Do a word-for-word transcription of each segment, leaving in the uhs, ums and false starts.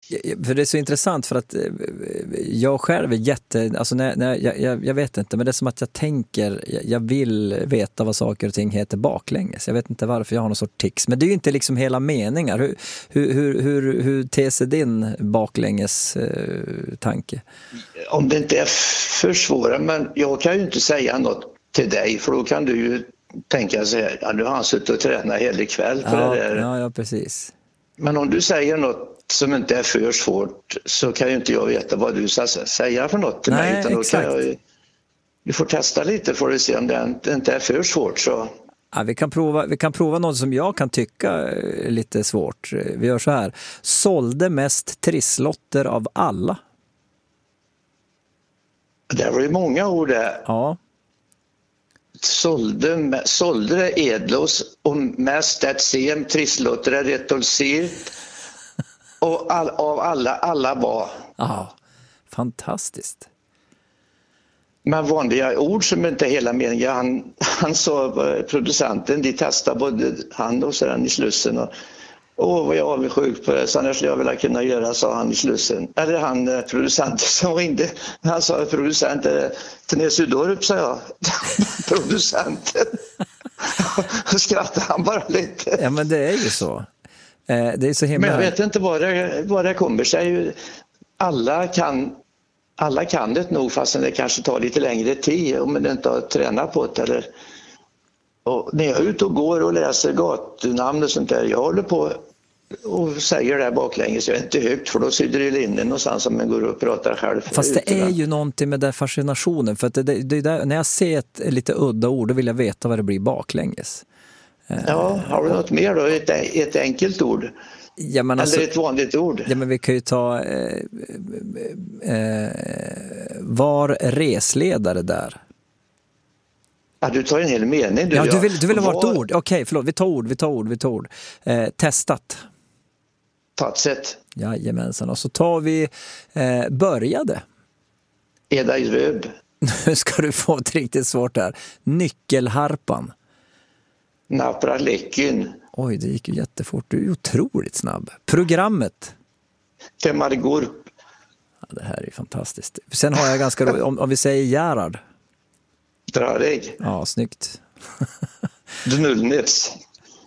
För det är så intressant för att jag själv är jätte, alltså när, när jag, jag, jag vet inte, men det är som att jag tänker, jag, jag vill veta vad saker och ting heter baklänges. Jag vet inte varför jag har någon sorts tics, men det är ju inte liksom hela meningar. Hur, hur, hur, hur, hur ter sig din baklänges eh, tanke? Om det inte är för svåra, men jag kan ju inte säga något till dig, för då kan du ju tänka sig, ja, nu har han suttit och tränat hela kväll för ja, det där. Ja, ja, precis. Men om du säger något som inte är för svårt, så kan ju inte jag veta vad du ska säga för något till Nej, mig. Utan då exakt. kan jag, du får testa lite för att se om det inte är för svårt. Så. Ja, vi, kan prova, vi kan prova något som jag kan tycka är lite svårt. Vi gör så här. Sålde mest trisslotter av alla. Det var ju många ord där. Ja. Sålde, sålde det Edlos och mest ett sem trisslotter är retolsir. Och all, av alla, alla var. Ja, fantastiskt. Men vanliga ord som inte är hela meningen. Han, han sa, producenten, de testade både han och sedan i Slussen. Och, åh, vad jag är avundsjuk på det. Så annars skulle jag vilja kunna göra, sa han i Slussen. Eller han, producenten som ringde. Han sa, producenten, Therese Udorup, sa jag. Producenten. Och skrattade han bara lite. Ja, men det är ju så. Det är så himla... Men jag vet inte vad det, vad det kommer sig. Alla kan, alla kan det nog, fast det kanske tar lite längre tid om man inte har tränat på det. Eller, och när jag är ute och går och läser gatunamn och sånt där, jag håller på och säger det här baklänges. Jag är inte högt, för då sitter det inne någonstans som man går och pratar själv. Fast det är ju någonting med den fascinationen. För att det, det, det där, när jag ser ett lite udda ord, då vill jag veta vad det blir baklänges. Ja, har du något mer då? Ett, ett enkelt ord? Ja, men alltså, eller ett vanligt ord? Ja, men vi kan ju ta eh, eh, var resledare där. Ja, du tar en hel mening. Du, ja, du vill, du vill ha var... ett ord. Okej, okay, förlåt. Vi tar ord, vi tar ord, vi tar ord. Eh, testat. Tatset. Jajamensan. Och så tar vi eh, började. Eda i röd. Nu ska du få ett riktigt svårt här. Nyckelharpan. Napralekin. Oj, det gick ju jättefort. Du är otroligt snabb. Programmet. Temargor. Ja, det här är fantastiskt. Sen har jag ganska ro... om, om vi säger Gerard. Drarig. Ja, snyggt. Dnullnets.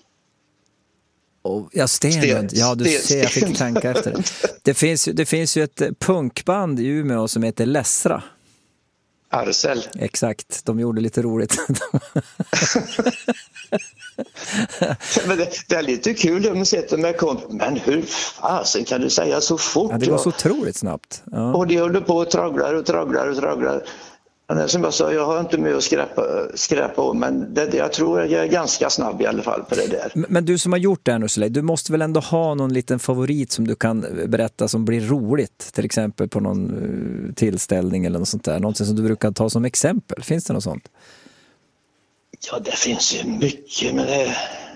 Och ja, Stenlund. Ja, du ser, jag fick tänka efter det. Det finns, det finns ju ett punkband i Umeå som heter Lessra. Arsel. Exakt, de gjorde lite roligt. Men det, det är lite kul om man sätter med kom. Men hur fasen kan du säga så fort? Ja, det går så otroligt snabbt. Ja. Och de håller på och tragglar och tragglar och tragglar. Som jag sa, jag har inte med att skräpa, skräpa om, men det, jag tror jag är ganska snabb i alla fall på det där. Men, men du som har gjort det här nu, Soleil, du måste väl ändå ha någon liten favorit som du kan berätta som blir roligt, till exempel på någon uh, tillställning eller något sånt där, något som du brukar ta som exempel. Finns det något sånt? Ja, det finns ju mycket, men det...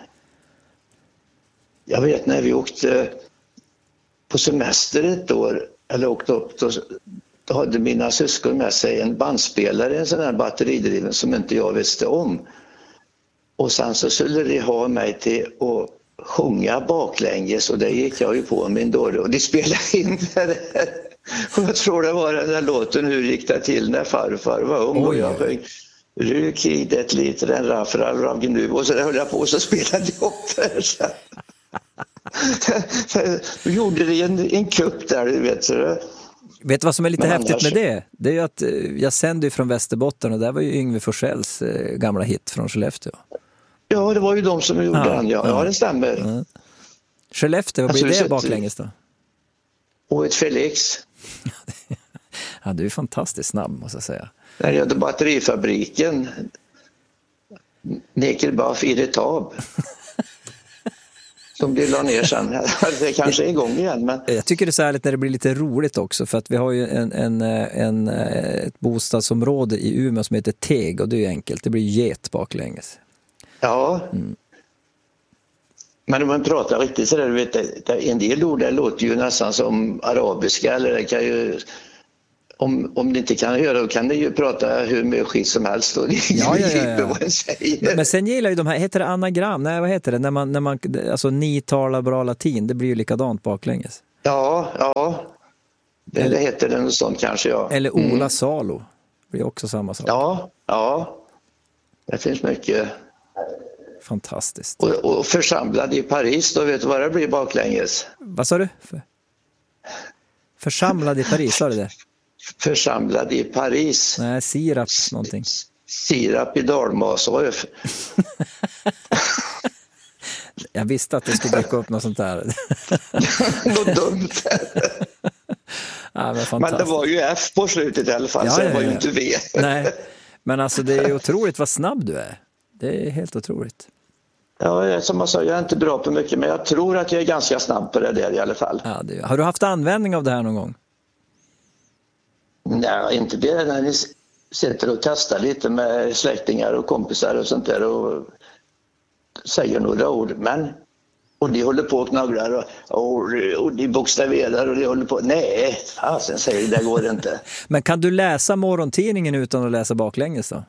Jag vet när vi åkte på semester ett år, eller åkte upp då, då hade mina syskon med sig en bandspelare, en sån här batteridriven som inte jag visste om. Och sen så skulle de ha mig till att sjunga baklänges, och det gick jag ju på min dåre. Och de spelade in det där. Och jag tror det var den där låten Hur gick det till när farfar var ung. Och jag sjöng Ryk i det lite den raffrar raggen nu. Och så där höll jag på, och så spelade jag upp det. Vi gjorde det i en, en kupp där, du vet. Så vet du vad som är lite men häftigt annars... med det? Det är ju att jag sänder ju från Västerbotten, och där var ju Yngve Forssells gamla hit från Skellefteå. Ja, det var ju de som gjorde ja, den. Ja, ja. ja, det stämmer. Ja. Skellefteå, vad blir alltså, det baklänges då? Och ett Felix. Ja, du är fantastiskt snabb, måste jag säga. När jag hade batterifabriken Nekelbaf irritab. Som blir la ner sen. Det kanske är igång igen. Men... Jag tycker det är så härligt när det blir lite roligt också. För att vi har ju en, en, en, ett bostadsområde i Umeå som heter Teg. Och det är ju enkelt. Det blir get baklänges. Ja. Mm. Men om man pratar riktigt så där, du vet, en del ord där låter ju nästan som arabiska. Eller det kan ju... Om, om det inte kan göra, då kan det ju prata hur mycket skit som helst. Och det ja, ja, ja, ja. Vad en säger. Men sen gillar ju de här, heter det anagram? Nej, vad heter det? När man, när man, alltså ni talar bra latin, det blir ju likadant baklänges. Ja, ja. Det eller, heter det något sånt kanske, ja. Eller Ola mm. Salo. Det är också samma sak. Ja, ja. Det finns mycket. Fantastiskt. Och, och församlad i Paris, då vet du vad det blir baklänges? Vad sa du? För... Församlad i Paris, sa du det? Församlad i Paris. Nej, sirap någonting. Sirap i dalmas. Jag visste att det skulle dyka upp något sånt där. Något dumt. Ja, men, men det var ju F på slutet i alla fall, ja, så det var ju ja. inte V. Nej, men alltså det är otroligt vad snabb du är. Det är helt otroligt. Ja, som jag sa, jag är inte bra på mycket, men jag tror att jag är ganska snabb på det där i alla fall. Ja, det, har du haft användning av det här någon gång? Nej, inte det. När ni sitter och testar lite med släktingar och kompisar och sånt där och säger några ord, men och de håller på och knagglar och, och, och de bokstaverar och de håller på. Nej, fasen säger det, går det inte. Men kan du läsa morgontidningen utan att läsa baklänges då?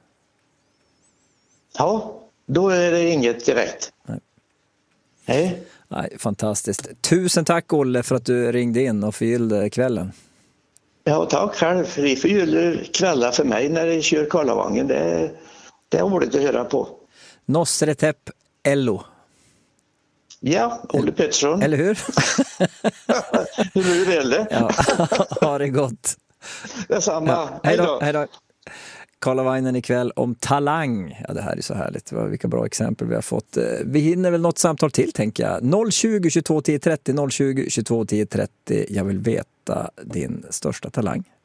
Ja, då är det inget direkt. Nej. Nej. Nej, fantastiskt. Tusen tack Olle för att du ringde in och förgyllde kvällen. Ja, tack själv. För det förgyller kvällar för mig när jag kör Karlavagnen. Det är, det är roligt att höra på. Nosretep Ello. Ja, Olle Pettersson. Eller hur? Hur är det? Ja, ha det gott. Detsamma. Ja, hej då. Hej då. Karlavainen ikväll om talang. Ja, det här är så härligt. Vilka bra exempel vi har fått. Vi hinner väl något samtal till, tänker jag. noll tjugo, tjugotvå, tio trettio, noll tjugo, tjugotvå, tio trettio. Jag vill veta din största talang.